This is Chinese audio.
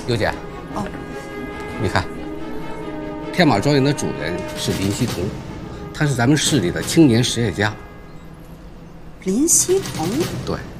尤姐， 哦， 你看，天马庄园的主人是林希同，他是咱们市里的青年实业家。 林希同， 对。